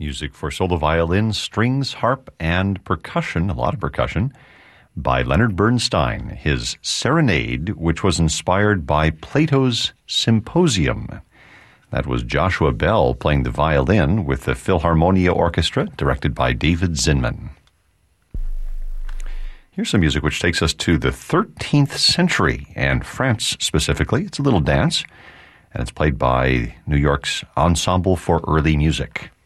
Music for solo violin, strings, harp, and percussion, a lot of percussion, by Leonard Bernstein, his Serenade, which was inspired by Plato's Symposium. That was Joshua Bell playing the violin with the Philharmonia Orchestra, directed by David Zinman. Here's some music which takes us to the 13th century, and France specifically. It's a little dance, and it's played by New York's Ensemble for Early Music.